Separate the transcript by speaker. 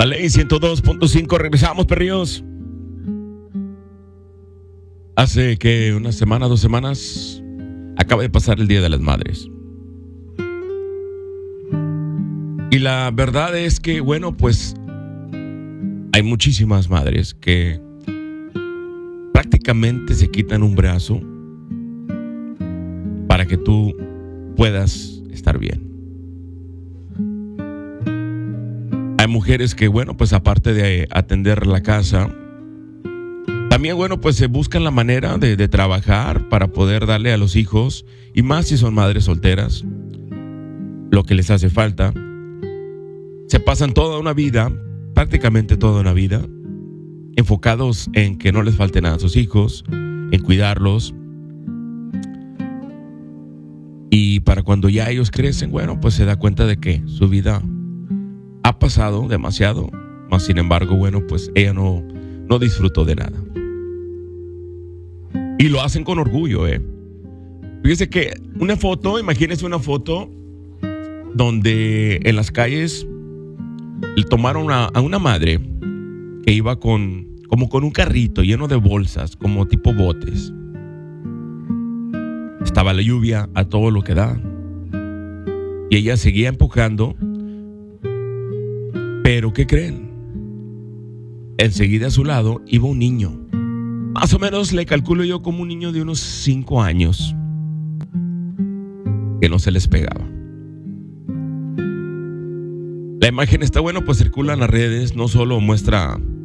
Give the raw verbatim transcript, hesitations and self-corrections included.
Speaker 1: Ley ciento dos punto cinco, regresamos, perrillos. Hace que una semana, dos semanas, acaba de pasar el Día de las Madres. Y la verdad es que, bueno, pues hay muchísimas madres que prácticamente se quitan un brazo para que tú puedas estar bien. Hay mujeres que, bueno, pues aparte de atender la casa, también, bueno, pues se buscan la manera de, de trabajar para poder darle a los hijos, y más si son madres solteras, lo que les hace falta. Se pasan toda una vida, prácticamente toda una vida, enfocados en que no les falte nada a sus hijos, en cuidarlos. Y para cuando ya ellos crecen, bueno, pues se da cuenta de que su vida ha pasado demasiado, mas sin embargo, bueno, pues ella no, no disfrutó de nada. Y lo hacen con orgullo, ¿eh? Fíjese que una foto, imagínese una foto donde en las calles le tomaron a, a una madre que iba con, como con un carrito lleno de bolsas, como tipo botes. Estaba la lluvia a todo lo que da. Y ella seguía empujando. Pero, ¿qué creen? Enseguida a su lado iba un niño. Más o menos le calculo yo como un niño de unos cinco años. Que no se les pegaba. La imagen está bueno, pues circula en las redes. No solo muestra